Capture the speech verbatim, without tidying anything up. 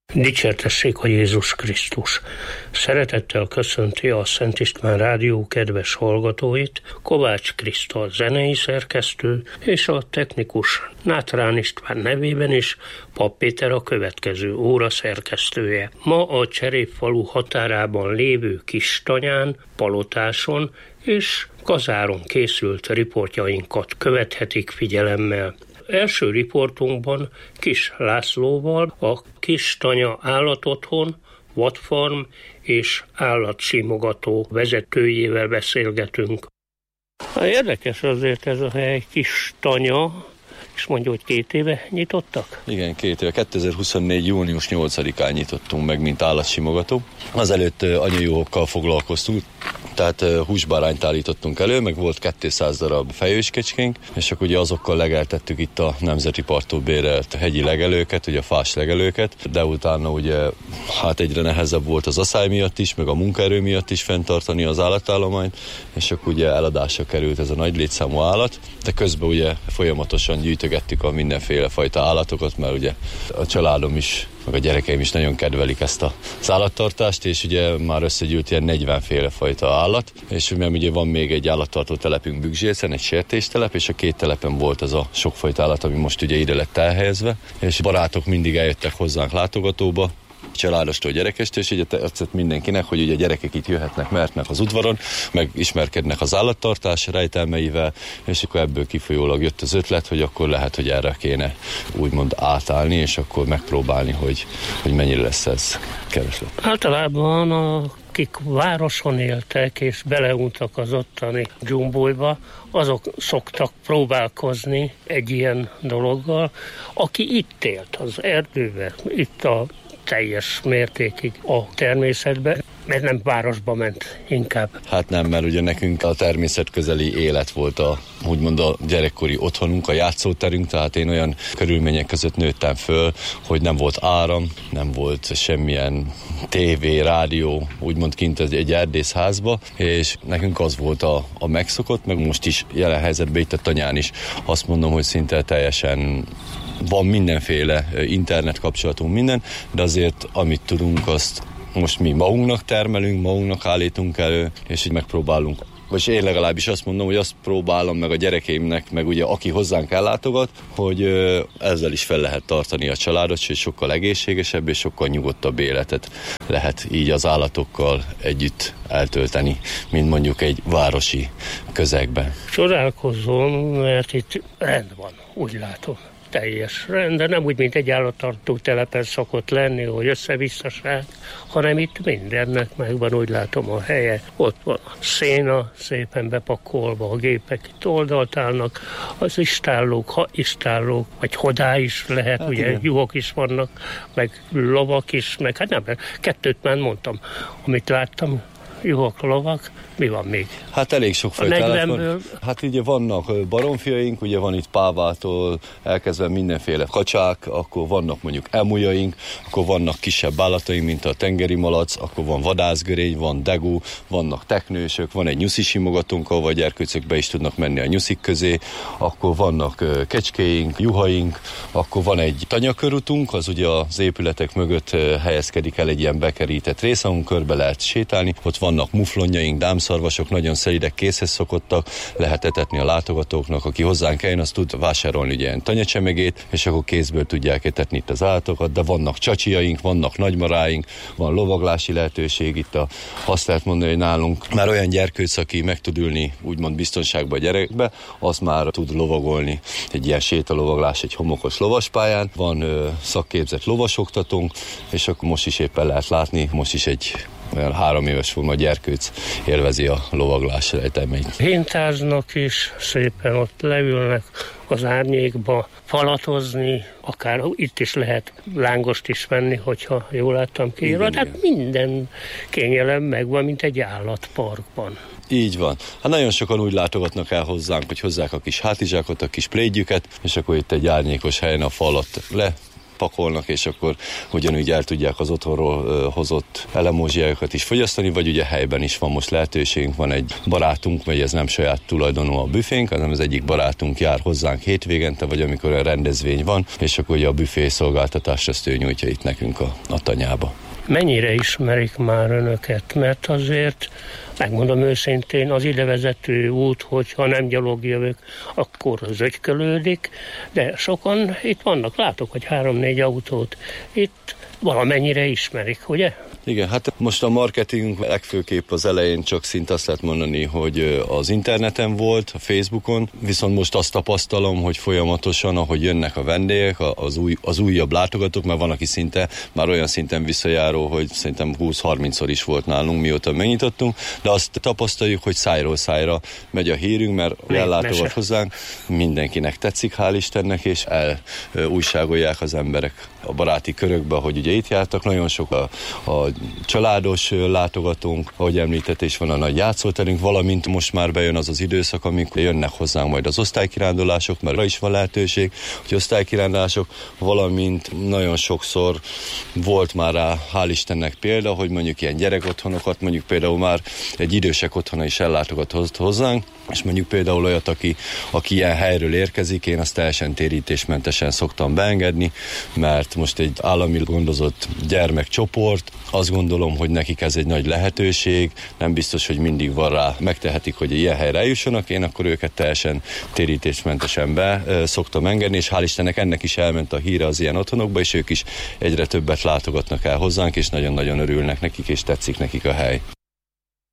Dicsértessék a Jézus Krisztus! Szeretettel köszönti a Szent István Rádió kedves hallgatóit Kovács Krisztal zenei szerkesztő és a technikus Nátrán István nevében is Papp Péter a következő óra szerkesztője. Ma a Cserépfalu határában lévő Kistanyán, Palotáson és Kazáron készült riportjainkat követhetik figyelemmel. Első riportunkban Kis Lászlóval, a Kistanya állatotthon, vadfarm és állatsimogató vezetőjével beszélgetünk. Érdekes azért ez a hely, Kistanya, és mondja, hogy két éve nyitottak? Igen, két éve. kétezer-huszonnégy. június nyolcadikán nyitottunk meg, mint állatsimogató. Azelőtt anyajuhokkal foglalkoztunk, tehát húsbárányt állítottunk elő, meg volt kétszáz darab fejőskecskénk, és akkor ugye azokkal legeltettük itt a Nemzeti Parktól bérelt hegyi legelőket, ugye a fás legelőket, de utána ugye hát egyre nehezebb volt az aszály miatt is, meg a munkaerő miatt is fenntartani az állatállományt, és akkor ugye eladásra került ez a nagy létszámú állat, de közben ugye folyamatosan gyűjtögettük a mindenféle fajta állatokat, mert ugye a családom is, meg a gyerekeim is nagyon kedvelik ezt az állattartást, és ugye már összegyűlt ilyen negyvenféle fajta állat, és mert ugye van még egy állattartó telepünk Bükzsészen, egy sertéstelep, és a két telepen volt az a sokfajta állat, ami most ugye ide lett elhelyezve, és barátok mindig eljöttek hozzánk látogatóba, családostól, gyerekestől, és ugye tetszett mindenkinek, hogy ugye a gyerekek itt jöhetnek, mehetnek az udvaron, meg ismerkednek az állattartás rejtelmeivel, és akkor ebből kifolyólag jött az ötlet, hogy akkor lehet, hogy erre kéne úgymond átállni, és akkor megpróbálni, hogy, hogy mennyire lesz ez kereslet. Általában akik városon éltek és beleuntak az ottani dzsumbolyba, azok szoktak próbálkozni egy ilyen dologgal. Aki itt élt az erdőben, itt a teljes mértékig a természetbe, mert nem városba ment inkább. Hát nem, mert ugye nekünk a természetközeli élet volt a, úgymond a gyerekkori otthonunk, a játszóterünk, tehát én olyan körülmények között nőttem föl, hogy nem volt áram, nem volt semmilyen tévé, rádió, úgymond kint egy erdészházba, és nekünk az volt a, a megszokott, meg most is jelen helyzetben itt a Tanyán is azt mondom, hogy szinte teljesen van mindenféle internet kapcsolatunk, minden, de azért amit tudunk, azt most mi magunknak termelünk, magunknak állítunk elő, és így megpróbálunk. Vagy én legalábbis azt mondom, hogy azt próbálom meg a gyerekeimnek, meg ugye aki hozzánk ellátogat, hogy ezzel is fel lehet tartani a családot, hogy sokkal egészségesebb és sokkal nyugodtabb életet lehet így az állatokkal együtt eltölteni, mint mondjuk egy városi közegben. Csodálkozom, mert itt rend van, úgy látom. Teljes rend, de nem úgy, mint egy állattartó telepen szokott lenni, hogy össze-visszaság, hanem itt mindennek megvan, úgy látom, a helye. Ott van a széna, szépen bepakolva, a gépek itt oldalt állnak, az istállók, ha istállók, vagy hodá is lehet, hát ugye igen. Juhok is vannak, meg lovak is, meg hát nem, kettőt már mondtam, amit láttam, juhok, lovak, mi van még? Hát elég sok fajta van. Hát ugye vannak baromfiaink, ugye van itt pávától elkezdve mindenféle kacsák, akkor vannak mondjuk emújaink, akkor vannak kisebb állataink, mint a tengeri malac, akkor van vadászgörény, van degú, vannak teknősök, van egy nyuszisimogatónk, ahol a gyerkőcök be is tudnak menni a nyuszik közé, akkor vannak kecskéink, juhaink, akkor van egy tanyakörutunk, az ugye az épületek mögött helyezkedik el egy ilyen bekerített rész, ahol körbe lehet sétálni, ott vannak muflonjaink, dámszarvasok, nagyon szelidek, készhez szokottak, lehet etetni a látogatóknak, aki hozzánk eljön, az tud vásárolni ugye ilyen tanyacsemegét, és akkor kézből tudják etetni itt az állatokat, de vannak csacsiaink, vannak nagymaráink, van lovaglási lehetőség itt, a, azt lehet mondani, hogy nálunk már olyan gyerkőc, aki meg tud ülni úgymond biztonságba a gyerekbe, az már tud lovagolni egy ilyen sétalovaglás egy homokos lovaspályán, van ö, szakképzett lovasoktatónk, és akkor most is éppen lehet látni, most is egy olyan három éves forma gyerkőc élvezi a lovaglás rejtelmeit. Hintáznak is, szépen ott leülnek az árnyékba falatozni, akár itt is lehet lángost is venni, hogyha jól láttam ki. Tehát minden kényelem megvan, mint egy állatparkban. Így van. Hát nagyon sokan úgy látogatnak el hozzánk, hogy hozzák a kis hátizsákot, a kis plédjüket, és akkor itt egy árnyékos helyen a falat le pakolnak, és akkor ugyanúgy el tudják az otthonról hozott elemózsiájukat is fogyasztani, vagy ugye helyben is van most lehetőségünk, van egy barátunk, vagy ez nem saját tulajdonú a büfénk, hanem az egyik barátunk jár hozzánk hétvégente, vagy amikor a rendezvény van, és akkor ugye a büfé szolgáltatást ezt ő nyújtja itt nekünk a, a tanyába. Mennyire ismerik már önöket? Mert azért, megmondom őszintén, az idevezető út, hogyha nem gyalog jövök, akkor zögykölődik, de sokan itt vannak, látok, hogy három-négy autót itt valamennyire ismerik, ugye? Igen, hát most a marketing legfőképp az elején csak szinte azt lehet mondani, hogy az interneten volt, a Facebookon, viszont most azt tapasztalom, hogy folyamatosan, ahogy jönnek a vendégek, az, új, az újabb látogatók, mert van, aki szinte már olyan szinten visszajáró, hogy szerintem húsz-harmincszor is volt nálunk, mióta megnyitottunk, de azt tapasztaljuk, hogy szájról szájra megy a hírünk, mert ellátogat hozzánk, mindenkinek tetszik, hál' Istennek, és elújságolják az emberek a baráti körökbe, hogy ugye itt jártak, nagyon sok a, a családos látogatónk, ahogy említett, és van a nagy játszóterünk, valamint most már bejön az az időszak, amikor jönnek hozzánk majd az osztálykirándulások, mert arra is van lehetőség, hogy osztálykirándulások, valamint nagyon sokszor volt már rá, hál' Istennek példa, hogy mondjuk ilyen gyerekotthonokat, mondjuk például már egy idősek otthona is ellátogat hozzánk, és mondjuk például olyat, aki, aki ilyen helyről érkezik, én azt teljesen térítésmentesen szoktam beengedni, mert most egy állami gondozott gyermekcsoport, azt gondolom, hogy nekik ez egy nagy lehetőség, nem biztos, hogy mindig van rá, megtehetik, hogy ilyen helyre eljussanak, én akkor őket teljesen térítésmentesen be szoktam engedni, és hál' Istennek ennek is elment a híre az ilyen otthonokba, és ők is egyre többet látogatnak el hozzánk, és nagyon-nagyon örülnek nekik, és tetszik nekik a hely.